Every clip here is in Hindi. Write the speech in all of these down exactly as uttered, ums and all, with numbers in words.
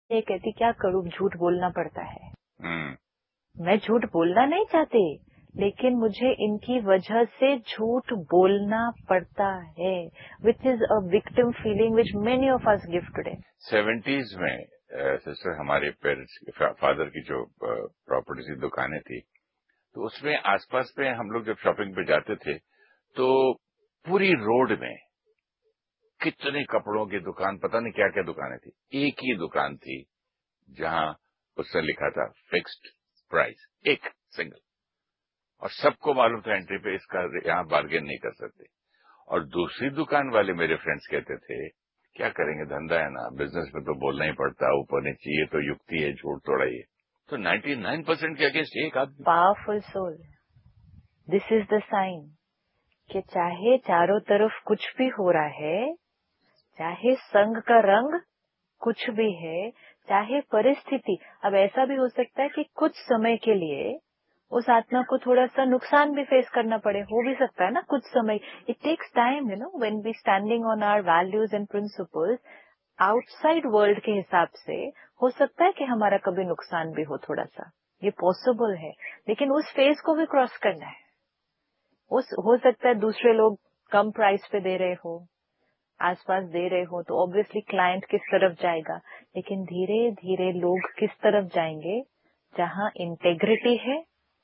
ये कहती क्या करूँ, झूठ बोलना पड़ता है। हम्म, मैं झूठ बोलना नहीं चाहती, लेकिन मुझे इनकी वजह से झूठ बोलना पड़ता है, which is a victim feeling which many of us give today. Seventies में सिस्टर हमारे पेरेंट्स फादर की जो प्रॉपर्टी की दुकानें थी, तो उसमें आसपास में हम लोग जब शॉपिंग पे जाते थे तो पूरी रोड में कितने कपड़ों की दुकान, पता नहीं क्या क्या दुकानें थी, एक ही दुकान थी जहां उसने लिखा था फिक्स्ड प्राइस, एक सिंगल, और सबको मालूम था एंट्री पे इसका यहाँ बार्गेन नहीं कर सकते। और दूसरी दुकान वाले मेरे फ्रेंड्स कहते थे क्या करेंगे, धंधा है ना, बिजनेस में तो बोलना ही पड़ता, ऊपर नीचे ये तो युक्ति है, झूठ थोड़ा ही है। तो निन्यानवे परसेंट के अगेंस्ट एक आदमी। Powerful soul, this is the sign कि चाहे चारों तरफ कुछ भी हो रहा है, चाहे संग का रंग कुछ भी है, चाहे परिस्थिति, अब ऐसा भी हो सकता है कि कुछ समय के लिए उस आत्मा को थोड़ा सा नुकसान भी फेस करना पड़े, हो भी सकता है ना कुछ समय। It takes time, you know, when we standing on our values and principles outside world के हिसाब से हो सकता है कि हमारा कभी नुकसान भी हो थोड़ा सा, ये पॉसिबल है, लेकिन उस फेज को भी क्रॉस करना है। उस हो सकता है दूसरे लोग कम प्राइस पे दे रहे हो, आसपास दे रहे हो, तो ऑब्वियसली क्लाइंट किस तरफ जाएगा, लेकिन धीरे धीरे लोग किस तरफ जाएंगे, जहां इंटेग्रिटी है,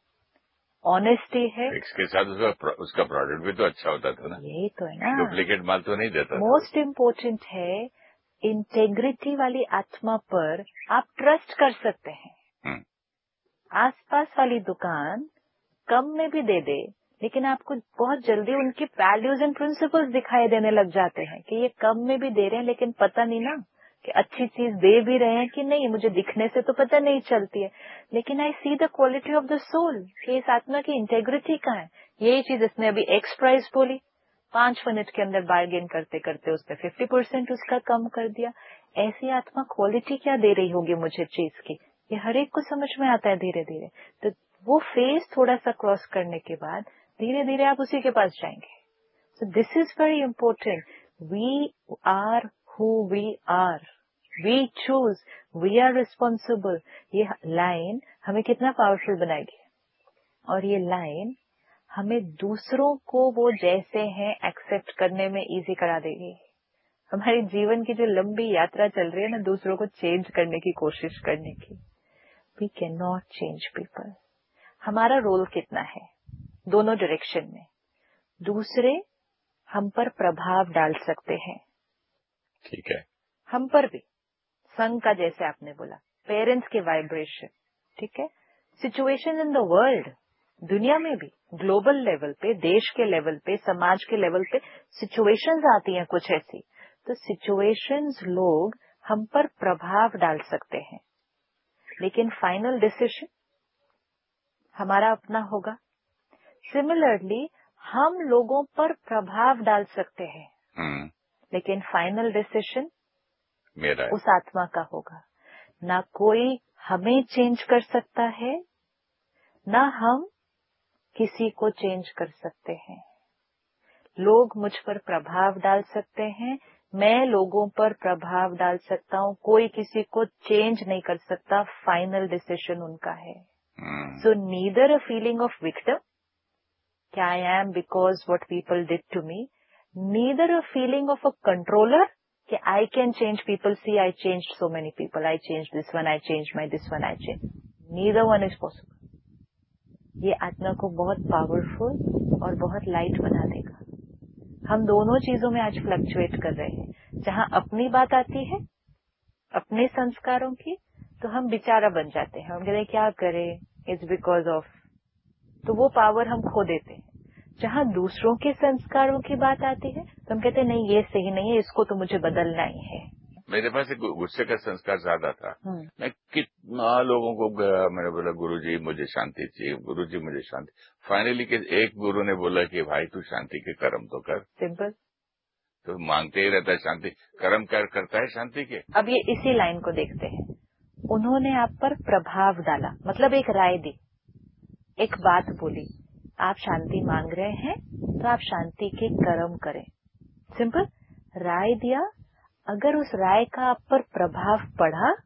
ऑनेस्टी है। इसके साथ उसका, उसका प्रोडक्ट भी तो अच्छा होता था ना, यही तो है ना, डुप्लीकेट माल तो नहीं देता था। मोस्ट इम्पोर्टेंट है इंटेग्रिटी वाली आत्मा पर आप ट्रस्ट कर सकते हैं। आसपास वाली दुकान कम में भी दे दे, लेकिन आपको बहुत जल्दी उनकी वैल्यूज एंड प्रिंसिपल्स दिखाई देने लग जाते हैं कि ये कम में भी दे रहे हैं, लेकिन पता नहीं ना कि अच्छी चीज दे भी रहे हैं कि नहीं, मुझे दिखने से तो पता नहीं चलती है, लेकिन आई see the quality of the soul कि इस आत्मा की इंटेग्रिटी कहाँ है। यही चीज इसने अभी एक्स प्राइस बोली, पांच मिनट के अंदर बार्गेन करते करते उसने फिफ्टी परसेंट उसका कम कर दिया। ऐसी आत्मा क्वालिटी क्या दे रही होगी मुझे चीज की, ये हर एक को समझ में आता है धीरे धीरे। तो वो फेज थोड़ा सा क्रॉस करने के बाद धीरे धीरे आप उसी के पास जाएंगे। So this is very important, we are who we are, we choose, we are responsible. ये लाइन हमें कितना पावरफुल बनाएगी, और ये लाइन हमें दूसरों को वो जैसे हैं एक्सेप्ट करने में इजी करा देगी। हमारे जीवन की जो लंबी यात्रा चल रही है ना, दूसरों को चेंज करने की कोशिश करने की, we can not change people. हमारा रोल कितना है दोनों डायरेक्शन में, दूसरे हम पर प्रभाव डाल सकते हैं, ठीक है, हम पर भी, संघ का जैसे आपने बोला, पेरेंट्स के वाइब्रेशन, ठीक है, सिचुएशन इन द वर्ल्ड, दुनिया में भी, ग्लोबल लेवल पे, देश के लेवल पे, समाज के लेवल पे सिचुएशंस आती हैं कुछ ऐसी, तो सिचुएशंस लोग हम पर प्रभाव डाल सकते हैं, लेकिन फाइनल डिसीजन हमारा अपना होगा। सिमिलरली हम लोगों पर प्रभाव डाल सकते हैं, लेकिन फाइनल डिसीजन मेरा उस आत्मा का होगा। ना कोई हमें चेंज कर सकता है, ना हम किसी को चेंज कर सकते हैं। लोग मुझ पर प्रभाव डाल सकते हैं, मैं लोगों पर प्रभाव डाल सकता हूँ, कोई किसी को चेंज नहीं कर सकता, फाइनल डिसीजन उनका है। सो neither a feeling of victim कि I am because what people did to me, neither a feeling of a controller कि I can change people, C I change so many people, I change this one, I change my this one, I change, neither one is possible. ये आत्मा को बहुत पावरफुल और बहुत लाइट बना देगा। हम दोनों चीजों में आज फ्लक्चुएट कर रहे हैं, जहां अपनी बात आती है अपने संस्कारों की, तो हम बेचारा बन जाते हैं, हम कहते हैं क्या करें, इट्स बिकॉज ऑफ, तो वो पावर हम खो देते हैं। जहां दूसरों के संस्कारों की बात आती है तो हम कहते हैं नहीं ये सही नहीं है, इसको तो मुझे बदलना ही है। मेरे पास एक गुस्से का संस्कार ज्यादा था, मैं कितना लोगों को गया, मैंने बोला गुरुजी मुझे शांति चाहिए, गुरुजी मुझे शांति। फाइनली के एक गुरु ने बोला कि भाई तू शांति के कर्म तो कर। सिंपल, तो मांगते ही रहता है शांति, कर्म क्या करता है शांति के। अब ये इसी लाइन को देखते हैं, उन्होंने आप पर प्रभाव डाला, मतलब एक राय दी, एक बात बोली, आप शांति मांग रहे हैं तो आप शांति के कर्म करें। सिंपल, राय दिया, अगर उस राय का आप पर प्रभाव पड़ा